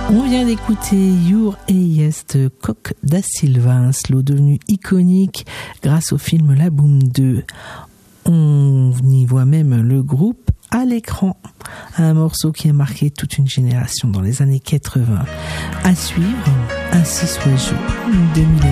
On vient d'écouter Your Eyes de Coque da Silva, un slow devenu iconique grâce au film La Boum 2. On y voit même le groupe à l'écran. Un morceau qui a marqué toute une génération dans les années 80. À suivre, Ainsi soit-je, 2000.